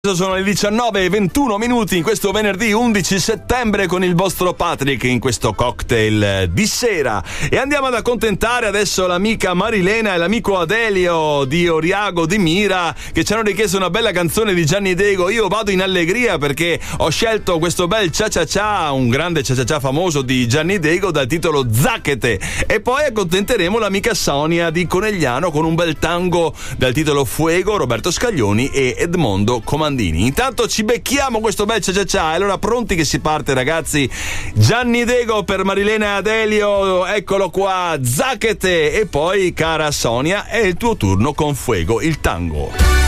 Sono le 19:21 in questo venerdì 11 settembre con il vostro Patrick in questo cocktail di sera, e andiamo ad accontentare adesso l'amica Marilena e l'amico Adelio di Oriago di Mira, che ci hanno richiesto una bella canzone di Gianni Dego. Io vado in allegria perché ho scelto questo bel Cia Cia Cia, un grande Cia Cia Cia famoso di Gianni Dego dal titolo Zacchete, e poi accontenteremo l'amica Sonia di Conegliano con un bel tango dal titolo Fuego, Roberto Scaglioni e Edmondo Comandini. Intanto ci becchiamo questo bel Cia Cia Cia. Allora, pronti che si parte, ragazzi? Gianni Dego per Marilena e Adelio, eccolo qua, Zacchete. E poi, cara Sonia, è il tuo turno con Fuego, il tango.